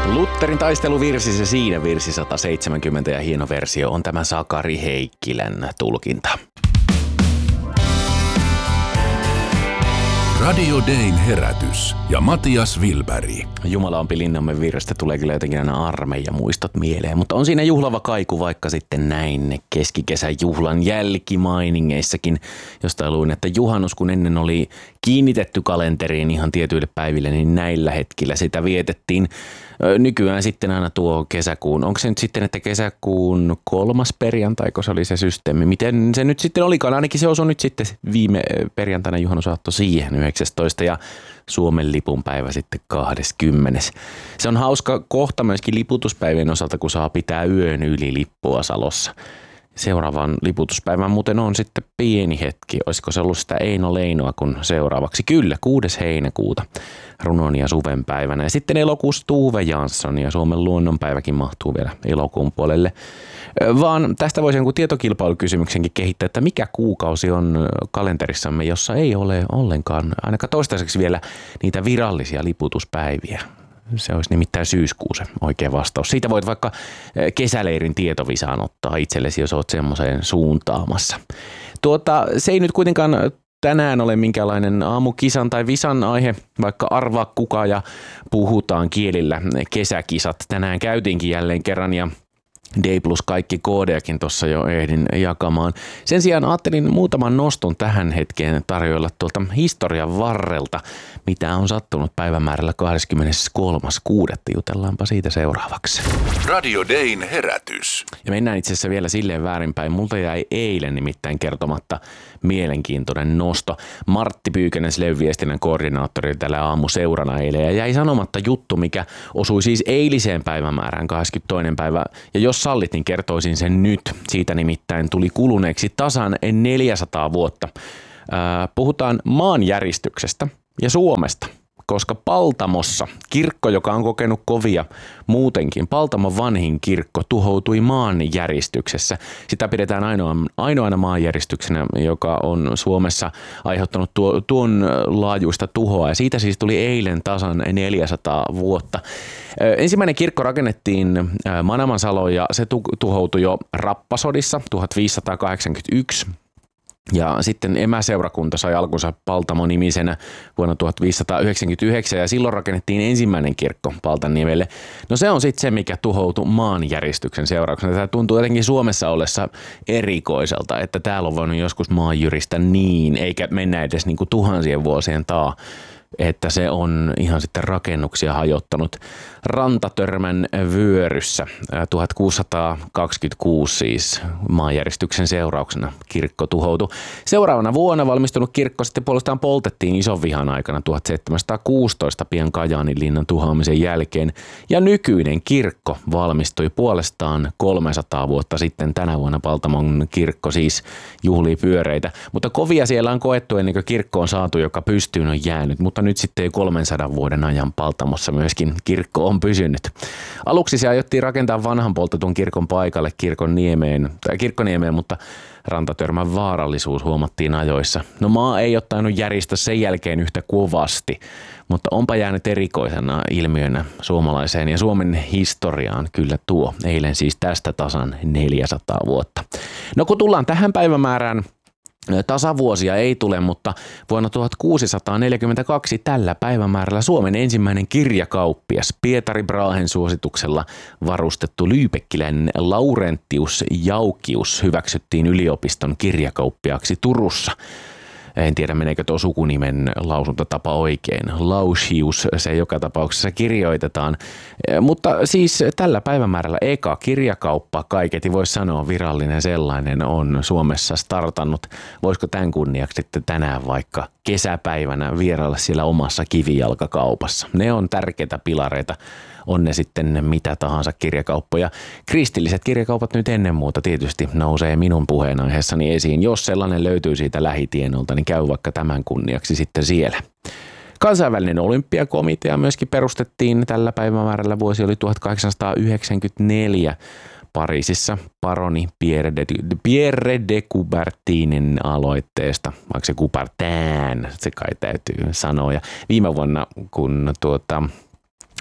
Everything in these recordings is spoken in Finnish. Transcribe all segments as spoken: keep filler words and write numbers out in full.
Lutterin taisteluvirsi, se siinä virsi sata seitsemänkymmentä ja hieno versio on tämä Sakari Heikkilän tulkinta. Radio Dayn herätys ja Matias Wilberg. Jumalampi linnamme virrestä tulee kyllä jotenkin aina armeijamuistot mieleen, mutta on siinä juhlava kaiku vaikka sitten näin keskikesän juhlan jälkimainingeissakin, josta luin, että juhannus kun ennen oli kiinnitetty kalenteriin ihan tietyille päiville, niin näillä hetkillä sitä vietettiin. Nykyään sitten aina tuo kesäkuun, onko se nyt sitten, että kesäkuun kolmas perjantai, kun se oli se systeemi? Miten se nyt sitten olikaan? Ainakin se osui nyt sitten viime perjantaina juhannusaatto siihen yhdeksästoista ja Suomen lipunpäivä sitten kahdeskymmenes. Se on hauska kohta myöskin liputuspäivien osalta, kun saa pitää yön yli lippua Salossa. Seuraavan liputuspäivän muuten on sitten pieni hetki. Olisiko se ollut sitä Eino Leinoa kun seuraavaksi? Kyllä, kuudes heinäkuuta runon ja suven päivänä. Ja sitten elokuussa Tuve Jansson ja Suomen luonnonpäiväkin mahtuu vielä elokuun puolelle. Vaan tästä voisi jonkun tietokilpailukysymyksenkin kehittää, että mikä kuukausi on kalenterissamme, jossa ei ole ollenkaan ainakaan toistaiseksi vielä niitä virallisia liputuspäiviä. Se olisi nimittäin syyskuu se oikea vastaus. Siitä voit vaikka kesäleirin tietovisaan ottaa itsellesi, jos olet semmoiseen suuntaamassa. Tuota, se ei nyt kuitenkaan tänään ole minkälainen aamukisan tai visan aihe, vaikka arvaa kuka ja puhutaan kielillä kesäkisat. Tänään käytiinkin jälleen kerran ja D plus kaikki koodejakin tuossa jo ehdin jakamaan. Sen sijaan ajattelin muutaman noston tähän hetkeen tarjoilla tuolta historian varrelta, mitä on sattunut päivämäärällä kahdeskymmeneskolmas kuudetta Jutellaanpa siitä seuraavaksi. Radio Dayn herätys. Ja mennään itse asiassa vielä silleen väärinpäin. Multa jäi eilen nimittäin kertomatta mielenkiintoinen nosto. Martti Pyykönen, Sleyn viestinnän koordinaattori tällä aamuseurana eilen, ja jäi sanomatta juttu, mikä osui siis eiliseen päivämäärään kahdeskymmenestoinen päivä. Ja jos sallit, niin kertoisin sen nyt. Siitä nimittäin tuli kuluneeksi tasan neljäsataa vuotta. Puhutaan maanjäristyksestä ja Suomesta, koska Paltamossa kirkko, joka on kokenut kovia muutenkin, Paltamon vanhin kirkko tuhoutui maanjäristyksessä. Sitä pidetään ainoa, ainoana maanjäristyksenä, joka on Suomessa aiheuttanut tuo, tuon laajuista tuhoa. Ja siitä siis tuli eilen tasan neljäsataa vuotta. Ensimmäinen kirkko rakennettiin Manamansaloon ja se tuhoutui jo Rappasodissa tuhatviisisataakahdeksankymmentäyksi. Ja sitten emäseurakunta sai alkunsa Paltamo-nimisenä vuonna tuhatviisisataayhdeksänkymmentäyhdeksän ja silloin rakennettiin ensimmäinen kirkko Paltaniemelle. No se on sitten se, mikä tuhoutui maanjäristyksen seurauksena. Tämä tuntuu jotenkin Suomessa ollessa erikoiselta, että täällä on voinut joskus maanjyristä niin, eikä mennä edes niin kuin tuhansien vuosien taa, että se on ihan sitten rakennuksia hajottanut. Rantatörmän vyöryssä tuhatkuusisataakaksikymmentäkuusi siis maanjäristyksen seurauksena kirkko tuhoutui. Seuraavana vuonna valmistunut kirkko sitten puolestaan poltettiin ison vihan aikana tuhatseitsemänsataakuusitoista pian Kajaanin linnan tuhoamisen jälkeen. Ja nykyinen kirkko valmistui puolestaan kolmesataa vuotta sitten. Tänä vuonna Paltamon kirkko siis juhlii pyöreitä. Mutta kovia siellä on koettu ennen kuin kirkko on saatu, joka pystyyn on jäänyt. Mutta nyt sitten kolmensadan vuoden ajan Paltamossa myöskin kirkko on pysynyt. Aluksi se aiottiin rakentaa vanhan poltetun kirkon paikalle kirkon niemeen, tai kirkkoniemeen, mutta rantatörmän vaarallisuus huomattiin ajoissa. No maa ei ottanut järjestää sen jälkeen yhtä kovasti, mutta onpa jäänyt erikoisena ilmiönä suomalaiseen ja Suomen historiaan kyllä tuo. Eilen siis tästä tasan neljäsataa vuotta. No kun tullaan tähän päivämäärään, tasavuosia ei tule, mutta vuonna tuhatkuusisataaneljäkymmentäkaksi tällä päivämäärällä Suomen ensimmäinen kirjakauppias Pietari Brahen suosituksella varustettu lyypekkiläinen Laurentius Jaukius hyväksyttiin yliopiston kirjakauppiaaksi Turussa. En tiedä, meneekö tuo sukunimen lausuntatapa oikein. Lausius se joka tapauksessa kirjoitetaan. Mutta siis tällä päivämäärällä eka kirjakauppa, kaiketi voisi sanoa virallinen sellainen, on Suomessa startannut. Voisiko tämän kunniaksi sitten tänään vaikka kesäpäivänä vierailla siellä omassa kivijalkakaupassa? Ne on tärkeitä pilareita. On ne sitten mitä tahansa kirjakauppoja. Kristilliset kirjakaupat nyt ennen muuta tietysti nousee minun puheenaiheessani esiin. Jos sellainen löytyy siitä lähitienolta, niin käy vaikka tämän kunniaksi sitten siellä. Kansainvälinen olympiakomitea myöskin perustettiin tällä päivämäärällä. Vuosi oli tuhatkahdeksansataayhdeksänkymmentäneljä Pariisissa paroni Pierre de, Pierre de Coubertinin aloitteesta, vaikka se Coubertin, se kai täytyy sanoa. Ja viime vuonna, kun tuota...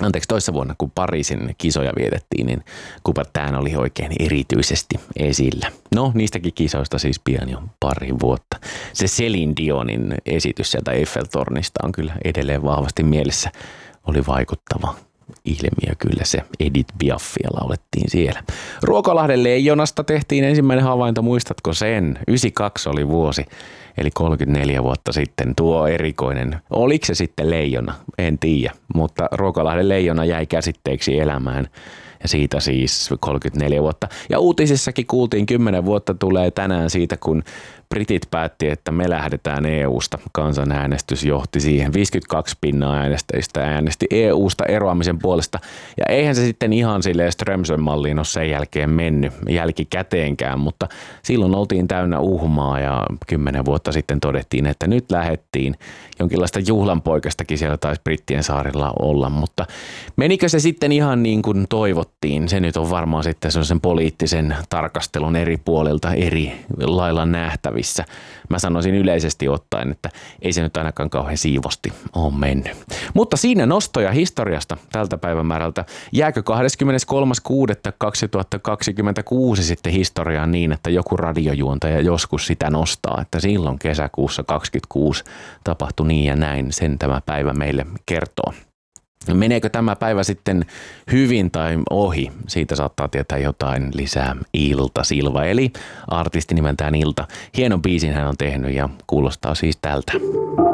anteeksi, toissa vuonna, kun Pariisin kisoja vietettiin, niin Coubertin oli oikein erityisesti esillä. No, niistäkin kisoista siis pian jo pari vuotta. Se Céline Dionin esitys sieltä Eiffeltornista on kyllä edelleen vahvasti mielessä. Oli vaikuttava ilmiö kyllä se. Edith Piafia laulettiin siellä. Ruokolahden leijonasta tehtiin ensimmäinen havainto, muistatko sen? yhdeksänkymmentäkaksi oli vuosi, eli kolmekymmentäneljä vuotta sitten. Tuo erikoinen. Oliko se sitten leijona? En tiedä, mutta Ruokolahden leijona jäi käsitteeksi elämään. Ja siitä siis kolmekymmentäneljä vuotta. Ja uutisissakin kuultiin, kymmenen vuotta tulee tänään siitä, kun britit päätti, että me lähdetään E U:sta. Kansanäänestys johti siihen. viisikymmentäkaksi pinnaa äänestäjistä äänesti E U:sta eroamisen puolesta. Ja eihän se sitten ihan silleen Strömsön-malliin ole sen jälkeen mennyt jälkikäteenkään, mutta silloin oltiin täynnä uhmaa ja kymmenen vuotta sitten todettiin, että nyt lähettiin. Jonkinlaista juhlanpoikastakin siellä taisi Brittien saarilla olla, mutta menikö se sitten ihan niin kuin toivottiin? Se nyt on varmaan sitten sellaisen poliittisen tarkastelun eri puolilta eri lailla nähtävissä. Mä sanoisin yleisesti ottaen, että ei se nyt ainakaan kauhean siivosti ole mennyt. Mutta siinä nostoja historiasta tältä päivämäärältä. Jääkö kahdeskymmeneskolmas kuudetta kaksituhattakaksikymmentäkuusi sitten historiaan niin, että joku radiojuontaja joskus sitä nostaa, että silloin kesäkuussa kaksikymmentäkuusi tapahtui niin ja näin, sen tämä päivä meille kertoo. Meneekö tämä päivä sitten hyvin tai ohi? Siitä saattaa tietää jotain lisää Ilta Silva, eli artisti nimeltään Ilta. Hienon biisin hän on tehnyt ja kuulostaa siis tältä.